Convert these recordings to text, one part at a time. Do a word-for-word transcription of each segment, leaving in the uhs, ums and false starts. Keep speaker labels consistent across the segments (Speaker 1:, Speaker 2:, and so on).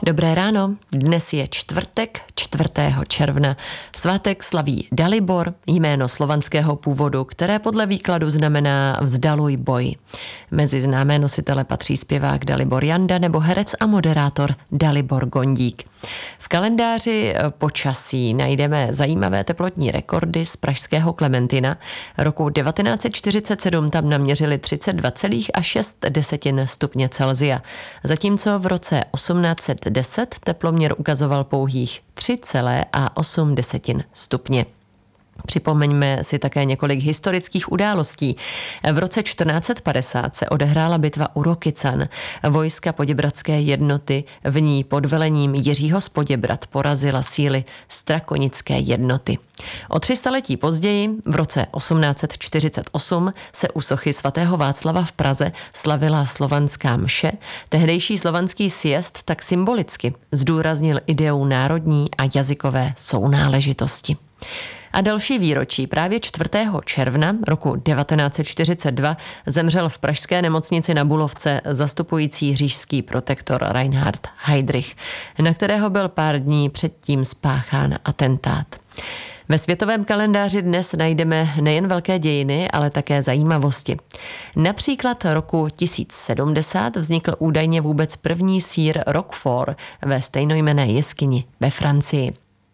Speaker 1: Dobré ráno, dnes je čtvrtek, čtvrtého června. Svátek slaví Dalibor, jméno slovanského původu, které podle výkladu znamená vzdaluj boj. Mezi známé nositele patří zpěvák Dalibor Janda nebo herec a moderátor Dalibor Gondík. V kalendáři počasí najdeme zajímavé teplotní rekordy z pražského Klementina. Roku devatenáct set čtyřicet sedm tam naměřili třicet dva celá šest stupně Celsia, zatímco v roce osmnáct set deset teploměr ukazoval pouhých tři celá osm stupně. Připomeňme si také několik historických událostí. V roce čtrnáct set padesát se odehrála bitva u Rokycan. Vojska poděbradské jednoty v ní pod velením Jiřího z Poděbrad porazila síly strakonické jednoty. O tři staletí později, v roce osmnáct set čtyřicet osm, se u sochy svatého Václava v Praze slavila slovanská mše. Tehdejší slovanský sjezd tak symbolicky zdůraznil ideu národní a jazykové sounáležitosti. A další výročí. Právě čtvrtého června roku devatenáct set čtyřicet dva zemřel v pražské nemocnici na Bulovce zastupující říšský protektor Reinhard Heydrich, na kterého byl pár dní předtím spáchán atentát. Ve světovém kalendáři dnes najdeme nejen velké dějiny, ale také zajímavosti. Například roku tisíc sedmdesát vznikl údajně vůbec první sýr Roquefort ve stejnojmenné jeskyni ve Francii.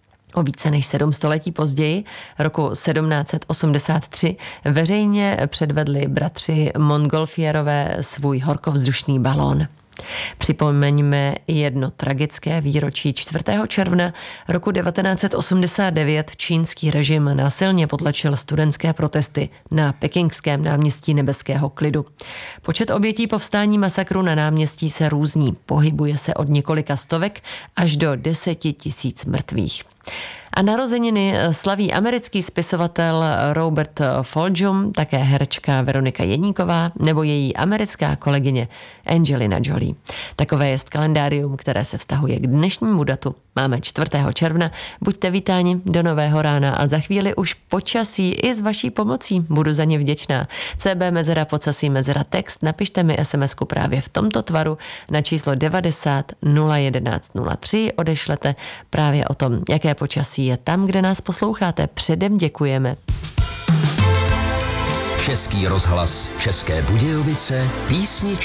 Speaker 1: O více než sedm století později, roku sedmnáct set osmdesát tři, veřejně předvedli bratři Montgolfierové svůj horkovzdušný balón. Připomeňme jedno tragické výročí. čtvrtého června roku devatenáct set osmdesát devět čínský režim násilně potlačil studentské protesty na pekingském náměstí Nebeského klidu. Počet obětí povstání masakru na náměstí se různí. Pohybuje se od několika stovek až do deseti tisíc mrtvých. A narozeniny slaví americký spisovatel Robert Fulghum, také herečka Veronika Jeníková nebo její americká kolegyně Angelina Jolie. Takové jest kalendárium, které se vztahuje k dnešnímu datu. Máme čtvrtého června, buďte vítáni do nového rána a za chvíli už počasí i s vaší pomocí. Budu za ně vděčná. C B mezera podsasí mezera text, napište mi SMSku právě v tomto tvaru na číslo devadesát nula jedenáct nula tři. Odešlete právě o tom, jaké počasí je tam, kde nás posloucháte. Předem děkujeme.
Speaker 2: Český rozhlas České Budějovice, písničky